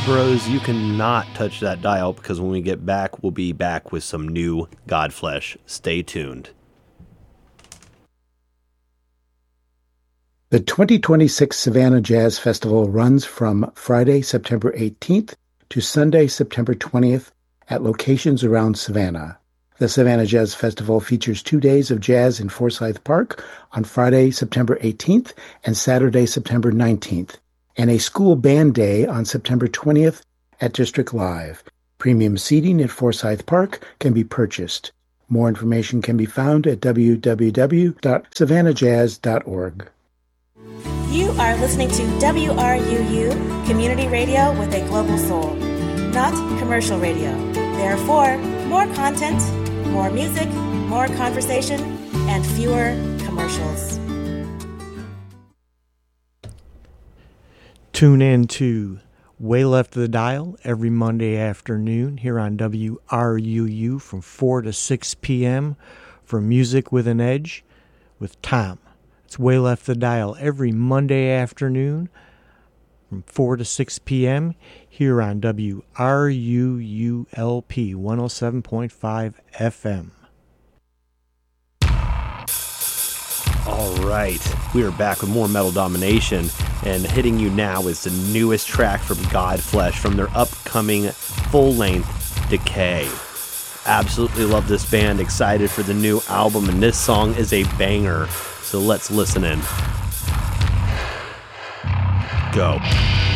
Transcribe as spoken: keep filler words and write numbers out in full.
Bros, you cannot touch that dial because when we get back, we'll be back with some new Godflesh. Stay tuned. The twenty twenty-six Savannah Jazz Festival runs from Friday, September eighteenth to Sunday, September twentieth at locations around Savannah. The Savannah Jazz Festival features two days of jazz in Forsyth Park on Friday, September eighteenth and Saturday, September nineteenth, and a school band day on September twentieth at District Live. Premium seating at Forsyth Park can be purchased. More information can be found at w w w dot savannah jazz dot org. You are listening to W R U U, community radio with a global soul. Not commercial radio. Therefore, more content, more music, more conversation, and fewer commercials. Tune in to Way Left of the Dial every Monday afternoon here on W R U U from four to six p.m. for Music with an Edge with Tom. It's Way Left the Dial every Monday afternoon from four to six p.m. here on W R U U L P one oh seven point five F M. All right, we are back with more Metal Domination, and hitting you now is the newest track from Godflesh from their upcoming full-length Decay. Absolutely love this band, excited for the new album, and this song is a banger. So let's listen in. Go.